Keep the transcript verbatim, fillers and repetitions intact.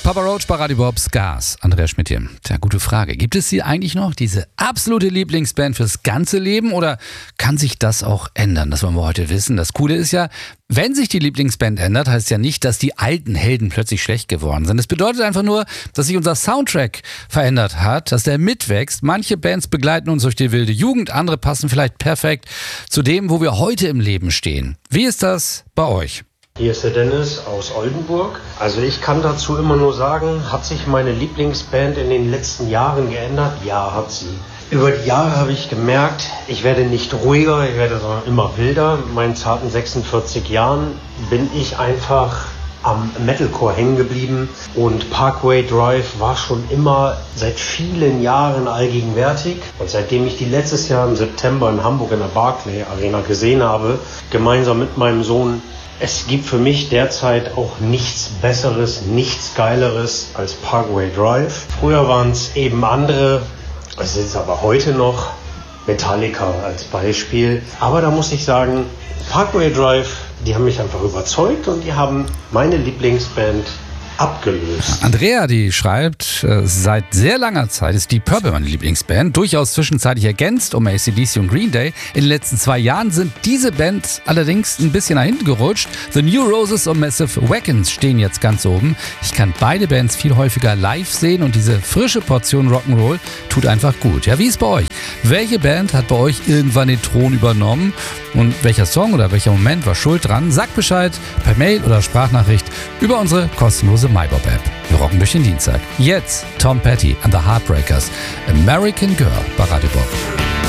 Papa Roach bei Radio Bob Scars. Andreas Schmidt hier. Tja, gute Frage. Gibt es sie eigentlich noch, diese absolute Lieblingsband fürs ganze Leben, oder kann sich das auch ändern? Das wollen wir heute wissen. Das Coole ist ja, wenn sich die Lieblingsband ändert, heißt ja nicht, dass die alten Helden plötzlich schlecht geworden sind. Es bedeutet einfach nur, dass sich unser Soundtrack verändert hat, dass der mitwächst. Manche Bands begleiten uns durch die wilde Jugend, andere passen vielleicht perfekt zu dem, wo wir heute im Leben stehen. Wie ist das bei euch? Hier ist der Dennis aus Oldenburg. Also ich kann dazu immer nur sagen, hat sich meine Lieblingsband in den letzten Jahren geändert? Ja, hat sie. Über die Jahre habe ich gemerkt, ich werde nicht ruhiger, ich werde sondern immer wilder. Mit meinen zarten sechsundvierzig Jahren bin ich einfach am Metalcore hängen geblieben und Parkway Drive war schon immer seit vielen Jahren allgegenwärtig. Und seitdem ich die letztes Jahr im September in Hamburg in der Barclay Arena gesehen habe, gemeinsam mit meinem Sohn, es gibt für mich derzeit auch nichts Besseres, nichts Geileres als Parkway Drive. Früher waren es eben andere, es ist aber heute noch Metallica als Beispiel. Aber da muss ich sagen, Parkway Drive, die haben mich einfach überzeugt und die haben meine Lieblingsband abgelöst. Andrea, die schreibt, äh, seit sehr langer Zeit ist Deep Purple meine Lieblingsband, durchaus zwischenzeitlich ergänzt um A C D C und Green Day. In den letzten zwei Jahren sind diese Bands allerdings ein bisschen nach hinten gerutscht. The New Roses und Massive Wagons stehen jetzt ganz oben. Ich kann beide Bands viel häufiger live sehen und diese frische Portion Rock'n'Roll tut einfach gut. Ja, wie ist bei euch? Welche Band hat bei euch irgendwann den Thron übernommen? Und welcher Song oder welcher Moment war schuld dran? Sagt Bescheid per Mail oder Sprachnachricht über unsere kostenlose MyBob-App. Wir rocken durch den Dienstag. Jetzt Tom Petty and the Heartbreakers, American Girl bei Radio Bob.